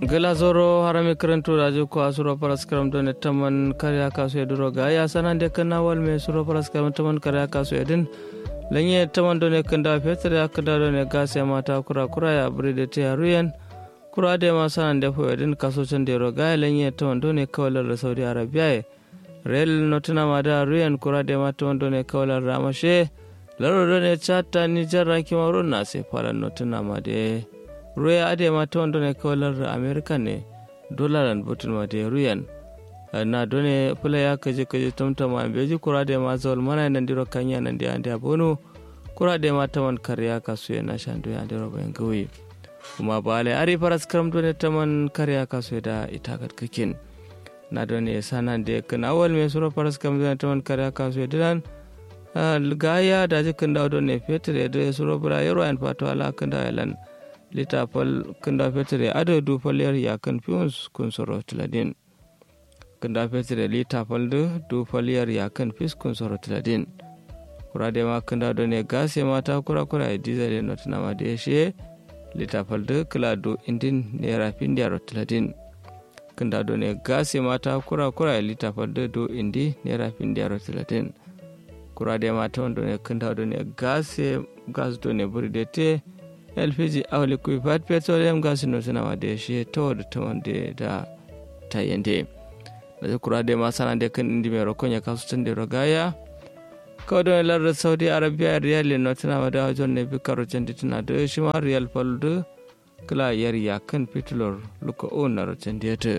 gela zoro harami karantu rajo ko asuro paraskaram don taman karya kaso eduro ga ya sanan de kana wal me suro paraskaram taman karya kaso edin lanye taman don kanda fetre akada don gase mata kura kura ya bride te aruyen kura de ma sanan de fo edin kaso chan de roga lanye taman don kawalar Saudi Arabia rel notuna mada aruyen kura de ma taman don kawalar ramashe laro don chata Niger rankimarun na se falan notuna made ruya ade ma ta wanda ne kawalar amerika ne dolaran butun ma da ruyan na done fula ya kaje tamtama beji kura da ma zawal mana nan diro kanya nan da anda bono kura da ma ta man karya kasu na shando ya da roban gawi kuma bale ari faras karam done ta man karya kasu da ita katkakin na done sanan da kana wal me suro faras karam done ta man karya kasu da gaya da jikin da done fetre da suro bura yaro an fato ala kan da yalan litafal kanda fetere ado du falyar yakan fiuns kun soro tiladin kanda fetere litafal du falyar yakan fis kun soro tiladin kurade ma kanda do ne gase mata kura kura diza de notna ma de she litafal de kala do indin ne rafin dia tiladin kanda do ne gase mata kura kura litafal de do indi ne rafin dia tiladin kurade ma ta do ne kanda do ne gase gas do ne burdete LPG awli kuy fat petroleum gas no sana wade she to da wande da tayende da kura de masana de kan indi mero konya kasu tande rogaya ko don lar Saudi Arabia riyal no tana wada jonne bi karo tande tana de shima riyal faldu kala yar yakan petrol luko onar tande te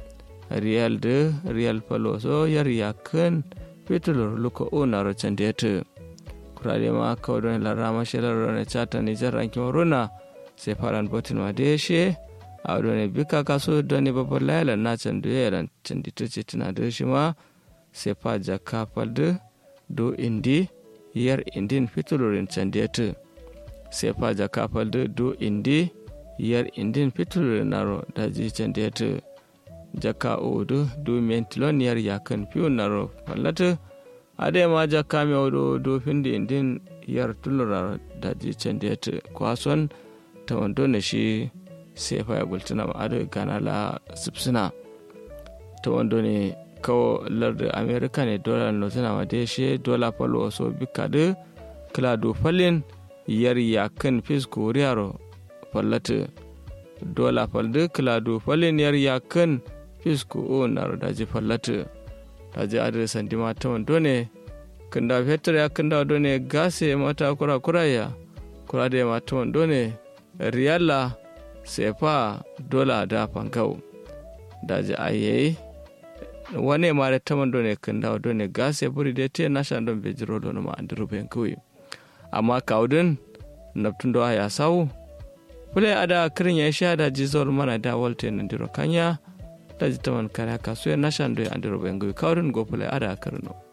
riyal falo so yar yakan petrol luko onar tande te kurade ma kawdon la rama shelar ne chata ni jarran kimoruna se faran botin ma deshe awdon bika kaso don ne babal lala na chandu yaran chandi to chitina de shima se fa jakka falde do indi yar indin fitulurin chandiatu se fa jakka falde do indi yar indin fitulurin naro daji chandiatu jakka odu do mentlon yar yakan fiu naro fallatu ade ma jakka me odo do findi indin yar tulura da jicen da ta kwason ta wando ne shi sai fa ya gultuna ma ade gana la sipsina ta wando ne kawo larda america ne dola no tana ma de she dola palo so bikade kala do falin yar yakan fisko riyaro fallata dola falde kala do falin yar yakan fisko onar da ji fallata ta ji adresan di mata wando ne kanda fetur ya kanda wando ne gase mata kura ya kura da mata wando ne riyala sefa dola da fankau da ji aye wane ma da ta wando ne kanda wando ne gase buri da te na shan don bejiro don ma andiro ben kuwi amma kaudin naftun do ya sawu kule ada kirin ya sha da jizol mana da walte nan diro kanya da ji ta man kare kasu na shan do andiro ben kuwi kaudin go kule ada kirno